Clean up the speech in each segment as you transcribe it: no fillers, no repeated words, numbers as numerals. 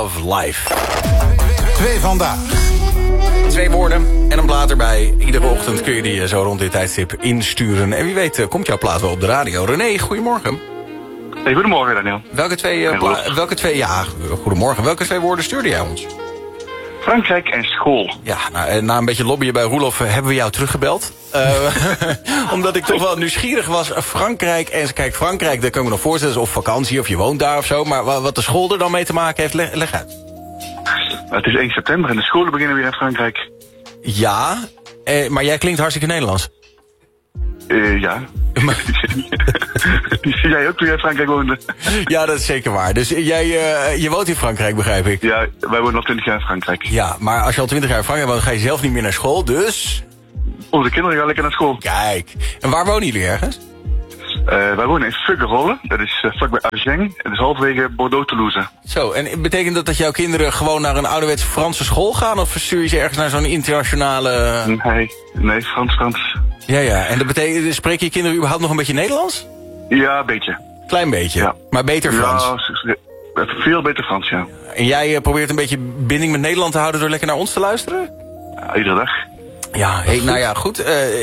of Life. 2 vandaag. 2 woorden en een plaat erbij. Iedere ochtend kun je die zo rond dit tijdstip insturen. En wie weet komt jouw plaat wel op de radio. René, goedemorgen. Hey, goedemorgen Daniel. Welke twee woorden stuurde jij ons? Frankrijk en school. Ja, na een beetje lobbyen bij Roelof hebben we jou teruggebeld. Omdat ik toch wel nieuwsgierig was. Frankrijk, en kijk, Frankrijk, daar kun je me nog voorstellen, of vakantie, of je woont daar of zo. Maar wat de school er dan mee te maken heeft, leg uit. Het is 1 september en de scholen beginnen weer in Frankrijk. Ja, maar jij klinkt hartstikke Nederlands. Ja. Die zie jij ook toen jij in Frankrijk woonde. Ja, dat is zeker waar. Dus je woont in Frankrijk, begrijp ik. Ja, wij wonen al 20 jaar in Frankrijk. Ja, maar als je al 20 jaar in Frankrijk woont, ga je zelf niet meer naar school, dus... Onze kinderen gaan lekker naar school. Kijk. En waar wonen jullie ergens? Wij wonen in Fuggerolles. Dat is vlakbij Agen. Het is halverwege Bordeaux-Toulouse. Zo, en betekent dat jouw kinderen gewoon naar een ouderwets Franse school gaan? Of stuur je ze ergens naar zo'n internationale... Nee, Frans. Ja. En dat betekent, spreken je kinderen überhaupt nog een beetje Nederlands? Ja, een beetje. Klein beetje, ja. Maar beter Frans? Ja, veel beter Frans, ja. En jij probeert een beetje binding met Nederland te houden door lekker naar ons te luisteren? Ja, iedere dag. Ja, nou ja, goed.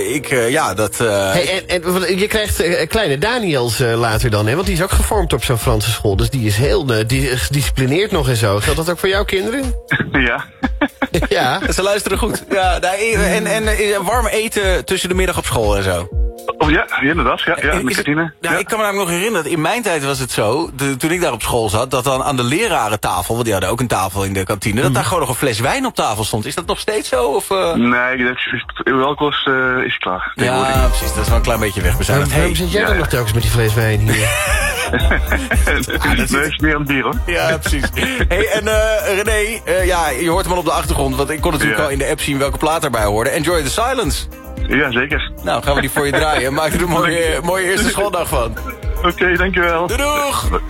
En je krijgt kleine Daniels later dan, hè? Want die is ook gevormd op zo'n Franse school. Dus die is heel gedisciplineerd nog en zo. Geldt dat ook voor jouw kinderen? Ja. Ja. Ze luisteren goed. Ja, en warm eten tussen de middag op school en zo. Oh ja, inderdaad. Ja, met kantine. Ja, ik kan me namelijk nog herinneren dat in mijn tijd was het zo, toen ik daar op school zat, dat dan aan de lerarentafel, want die hadden ook een tafel in de kantine, dat daar gewoon nog een fles wijn op tafel stond. Is dat nog steeds zo? Of, Nee, uw alcohol is klaar. Ja, precies. Dat is wel een klein beetje wegbezuinigd. Waarom zit jij dan nog telkens met die fles wijn hier? Nee, is meer een bier, hoor. Ja, precies. Hey, en René, je hoort hem al op de achtergrond, want ik kon natuurlijk al in de app zien welke plaat erbij hoorde. Enjoy the Silence. Ja, zeker. Nou, gaan we die voor je draaien. Maak er een mooie eerste schooldag van. Oké, dankjewel. Doeg!